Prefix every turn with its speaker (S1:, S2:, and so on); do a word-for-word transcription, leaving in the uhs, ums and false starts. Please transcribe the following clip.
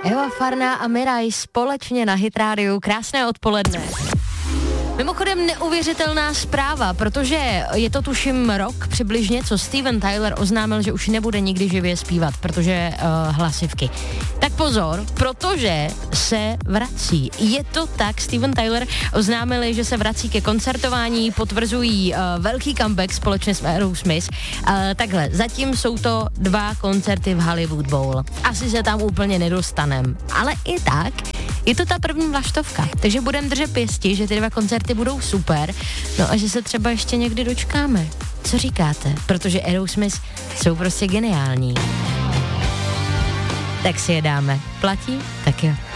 S1: Eva Farná a Miraj společně na Hit rádiu. Krásné odpoledne. Mimochodem neuvěřitelná zpráva, protože je to tuším rok přibližně, co Steven Tyler oznámil, že už nebude nikdy živě zpívat, protože uh, hlasivky. Tak pozor, protože se vrací. Je to tak, Steven Tyler oznámili, že se vrací ke koncertování, potvrzují uh, velký comeback společně s Aerosmith. Uh, takhle, zatím jsou to dva koncerty v Hollywood Bowl. Asi se tam úplně nedostanem, ale i tak je to ta první vlaštovka, takže budeme držet pěsti, že ty dva koncerty budou super, no a že se třeba ještě někdy dočkáme. Co říkáte? Protože Aerosmith jsou prostě geniální. Tak si je dáme. Platí? Tak jo.